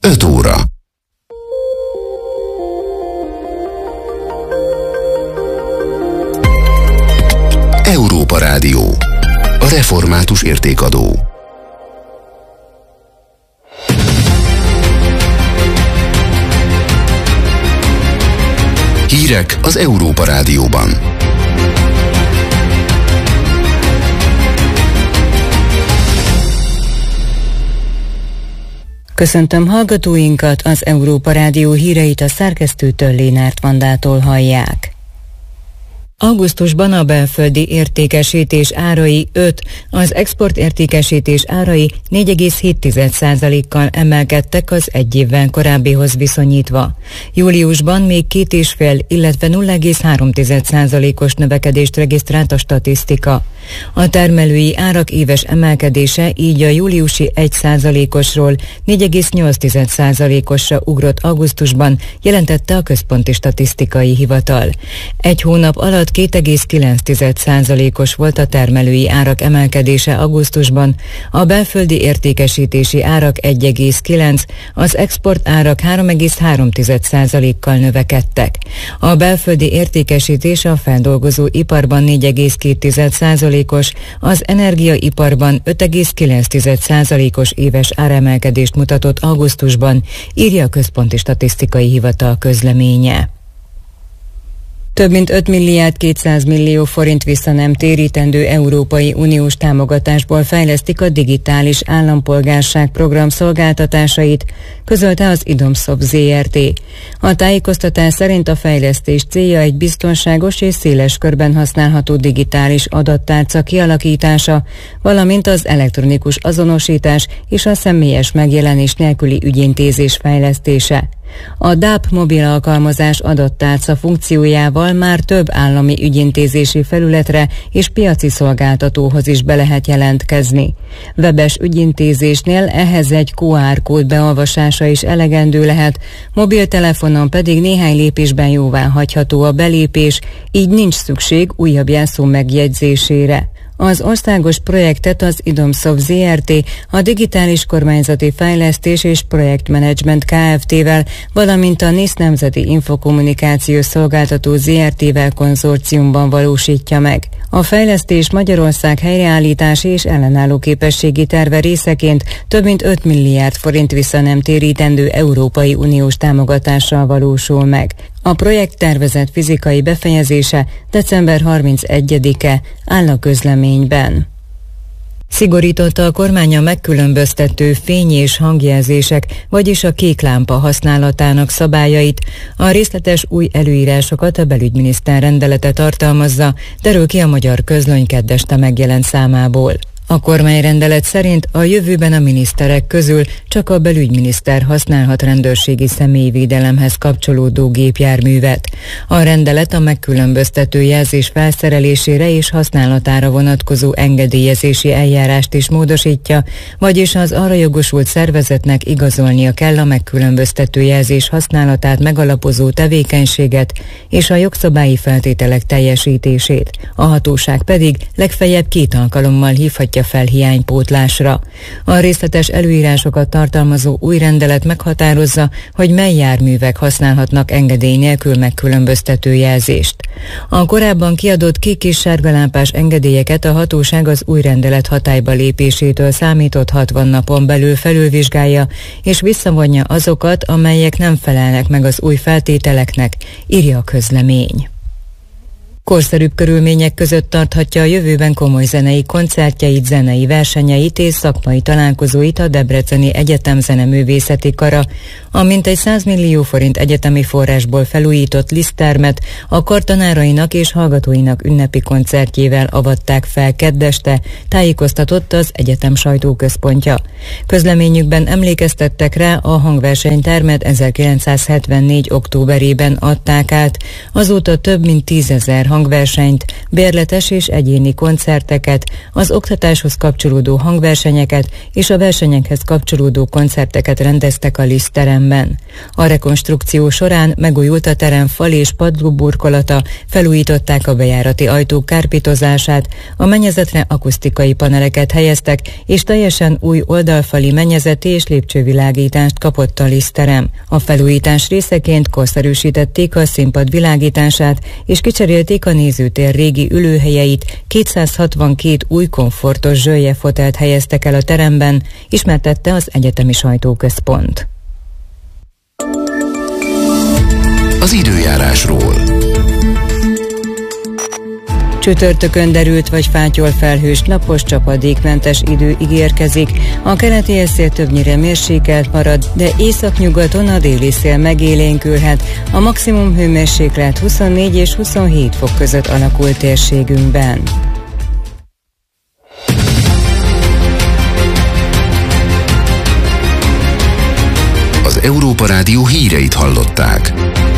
5 óra. Európa Rádió. A református értékadó. Hírek az Európa Rádióban. Köszöntöm hallgatóinkat, az Európa Rádió híreit a szerkesztőtől, Lénárt Vandától hallják. Augusztusban a belföldi értékesítés árai 5, az exportértékesítés árai 4,7%-kal emelkedtek az egy évvel korábbihoz viszonyítva. Júliusban még 2,5, illetve 0,3%-os növekedést regisztrált a statisztika. A termelői árak éves emelkedése így a júliusi 1%-osról 4,8%-osra ugrott augusztusban, jelentette a Központi Statisztikai Hivatal. Egy hónap alatt 2,9%-os volt a termelői árak emelkedése augusztusban, a belföldi értékesítési árak 1,9, az export árak 3,3%-kal növekedtek. A belföldi értékesítés a feldolgozó iparban 4,2%-os, az energiaiparban 5,9%-os éves áremelkedést mutatott augusztusban, írja a Központi Statisztikai Hivatal közleménye. Több mint 5 milliárd 200 millió forint vissza nem térítendő Európai Uniós támogatásból fejlesztik a digitális állampolgárság program szolgáltatásait, közölte az Idomsoft Zrt. A tájékoztatás szerint a fejlesztés célja egy biztonságos és széles körben használható digitális adattárca kialakítása, valamint az elektronikus azonosítás és a személyes megjelenés nélküli ügyintézés fejlesztése. A DAP mobil alkalmazás adattárca funkciójával már több állami ügyintézési felületre és piaci szolgáltatóhoz is be lehet jelentkezni. Webes ügyintézésnél ehhez egy QR kód beolvasása is elegendő lehet, mobiltelefonon pedig néhány lépésben jóvá hagyható a belépés, így nincs szükség újabb jelszó megjegyzésére. Az országos projektet az Idomsoft Zrt. A Digitális Kormányzati Fejlesztés és Projektmenedzsment Kft-vel, valamint a NISZ Nemzeti Infokommunikációs Szolgáltató Zrt-vel konzorciumban valósítja meg. A fejlesztés Magyarország helyreállítási és ellenálló képességi terve részeként több mint 5 milliárd forint vissza nem térítendő Európai Uniós támogatással valósul meg. A projekt tervezett fizikai befejezése december 31-e, áll a közleményben. Szigorította a kormány a megkülönböztető fény- és hangjelzések, vagyis a kék lámpa használatának szabályait. A részletes új előírásokat a belügyminiszter rendelete tartalmazza, derül ki a Magyar Közlöny kedd este megjelent számából. A kormányrendelet szerint a jövőben a miniszterek közül csak a belügyminiszter használhat rendőrségi személyvédelemhez kapcsolódó gépjárművet. A rendelet a megkülönböztető jelzés felszerelésére és használatára vonatkozó engedélyezési eljárást is módosítja, vagyis az arra jogosult szervezetnek igazolnia kell a megkülönböztető jelzés használatát megalapozó tevékenységet és a jogszabályi feltételek teljesítését. A hatóság pedig legfeljebb 2 alkalommal hívhatja fel hiánypótlásra. A részletes előírásokat tartalmazó új rendelet meghatározza, hogy mely járművek használhatnak engedély nélkül megkülönböztető jelzést. A korábban kiadott kék és sárga lámpás engedélyeket a hatóság az új rendelet hatályba lépésétől számított 60 napon belül felülvizsgálja, és visszavonja azokat, amelyek nem felelnek meg az új feltételeknek, írja a közlemény. Korszerűbb körülmények között tarthatja a jövőben komoly zenei koncertjeit, zenei versenyeit és szakmai találkozóit a Debreceni Egyetem zeneművészeti kara. A mintegy 100 millió forint egyetemi forrásból felújított Liszttermet a kar tanárainak és hallgatóinak ünnepi koncertjével avatták fel kedd este, tájékoztatott az egyetem sajtóközpontja. Közleményükben emlékeztettek rá, a hangversenytermet 1974. októberében adták át, azóta több mint 10 000 hangversenyt, bérletes és egyéni koncerteket, az oktatáshoz kapcsolódó hangversenyeket és a versenyekhez kapcsolódó koncerteket rendeztek a Liszt teremben. A rekonstrukció során megújult a terem fal és padló burkolata, felújították a bejárati ajtók kárpitozását, a mennyezetre akusztikai paneleket helyeztek, és teljesen új oldalfali mennyezeti és lépcsővilágítást kapott a Liszt terem. A felújítás részeként korszerűsítették a színpad világítását, és kicserélték a nézőtér régi ülőhelyeit, 262 új komfortos zsöllyefotelt helyeztek el a teremben, ismertette az Egyetemi Sajtóközpont. Az időjárásról. Csütörtökön derült vagy fátyol felhős, napos, csapadékmentes idő ígérkezik. A keleti eszél többnyire mérsékelt marad, de északnyugaton a déli szél megélénkülhet. A maximum hőmérséklet 24 és 27 fok között alakul térségünkben. Az Európa Rádió híreit hallották.